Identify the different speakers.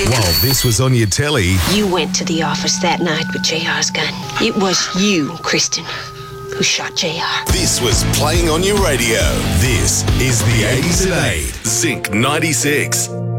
Speaker 1: While this was on your telly,
Speaker 2: You went to the office that night with JR's gun. It was you, Kristen, who shot JR.
Speaker 1: this was playing on your radio. This is the 80s at 8, Zinc 96.